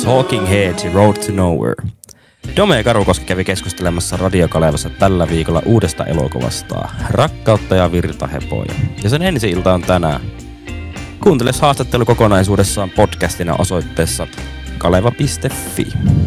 Talking Heads Road to Nowhere. Dome Karukoski kävi keskustelemassa Radio Kalevassa tällä viikolla uudesta elokuvasta Rakkautta ja virtahepoja. Ja sen ensi ilta on tänään. Kuuntele haastattelu kokonaisuudessaan podcastina osoitteessa kaleva.fi.